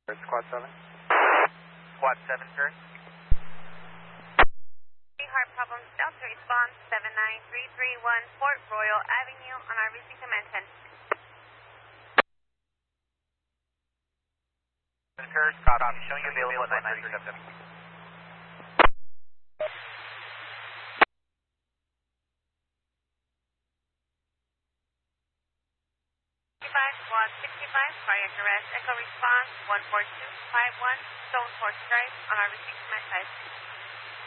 Squad 7. Squad 7, turn. Heart problems, Delta response 79331 Fort Royal Avenue on RBC Command 10. Curse, copy. Showing you available at 937. 65, cardiac arrest, echo response 14251, Stone Force Drive on RBC Command 5.